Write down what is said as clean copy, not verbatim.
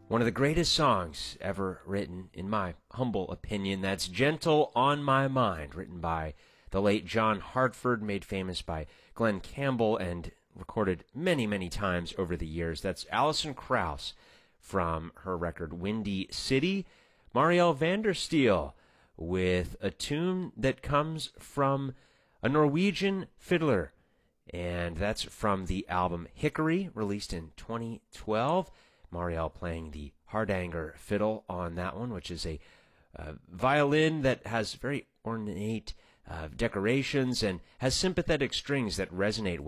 One of the greatest songs ever written, in my humble opinion. That's Gentle on My Mind, written by the late John Hartford, made famous by Glenn Campbell and recorded many, many times over the years. That's Alison Krauss from her record Windy City. Marielle Vandersteel with a tune that comes from a Norwegian fiddler, and that's from the album Hickory, released in 2012. Marielle playing the Hardanger fiddle on that one, which is a violin that has very ornate decorations and has sympathetic strings that resonate